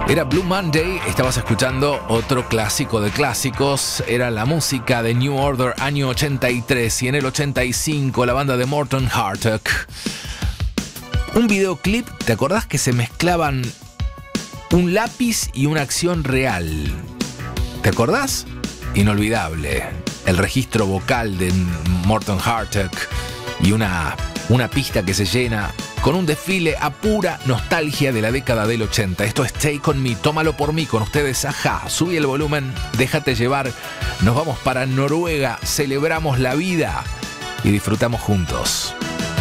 Era Blue Monday, estabas escuchando otro clásico de clásicos, era la música de New Order año 83 y en el 85 la banda de Morten Hartek. Un videoclip, ¿te acordás que se mezclaban un lápiz y una acción real? ¿Te acordás? Inolvidable. El registro vocal de Morten Hartek y una pista que se llena con un desfile a pura nostalgia de la década del 80. Esto es Take On Me, tómalo por mí, con ustedes, Ajá. Subí el volumen, déjate llevar. Nos vamos para Noruega, celebramos la vida y disfrutamos juntos.